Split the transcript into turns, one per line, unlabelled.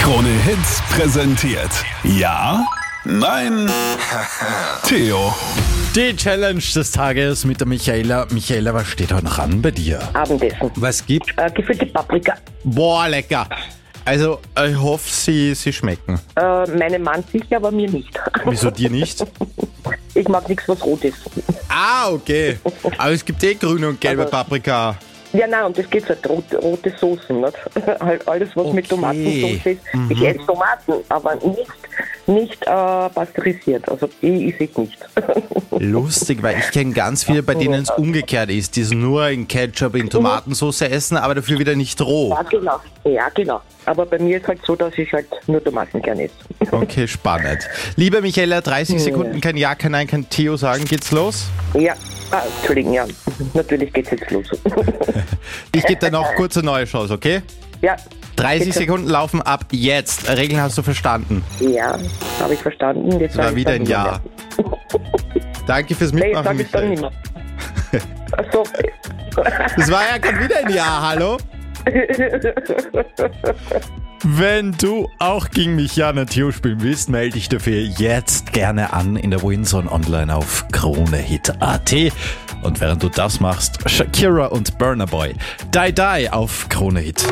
Krone Hits präsentiert. Ja? Nein? Theo.
Die Challenge des Tages mit der Michaela. Michaela, was steht heute noch an bei dir?
Abendessen.
Was gibt's?
Gefüllte Paprika.
Boah, lecker. Also, ich hoffe, sie schmecken.
Meinem Mann sicher, aber mir nicht.
Wieso dir nicht?
Ich mag nichts, was rot ist.
Ah, okay. Aber es gibt grüne und gelbe Paprika.
Ja, nein, und das geht halt rote Soßen, nicht? Halt alles, was mit Tomatensauce ist. Ich esse Tomaten, aber nicht pasteurisiert. Also ich esse es nicht.
Lustig, weil ich kenne ganz viele, bei denen es umgekehrt ist, die es nur in Ketchup, in Tomatensauce essen, aber dafür wieder nicht roh.
Ja, genau. Aber bei mir ist halt so, dass ich halt nur Tomaten gerne esse.
Okay, spannend. Liebe Michaela, 30 Sekunden, kein Ja, kein Nein, kein Theo sagen, geht's los?
Ja, Entschuldigung, ja. Natürlich geht's jetzt los.
Ich gebe dir noch kurz eine neue Chance, okay?
Ja.
30
bitte.
Sekunden laufen ab jetzt. Regeln hast du verstanden.
Ja, habe ich verstanden. Jetzt
Das war wieder ein Ja. Danke fürs
Nee, ich
Mitmachen,
sage es dann
Michael.
nicht mehr. Achso.
Das war ja gerade wieder ein Ja, hallo? Wenn du auch gegen mich Ja und Theo spielen willst, melde dich dafür jetzt gerne an in der Winzone Online auf KroneHit.at. Und während du das machst, Shakira und Burna Boy. Die Die auf KroneHit.